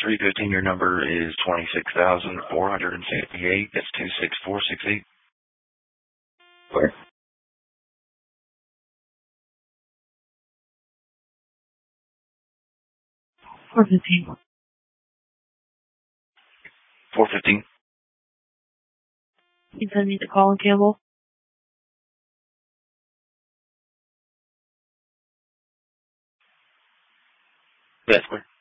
315, your number is 26,458. That's 26468. Where? 415. 415. You send me to Colin Campbell? That's where.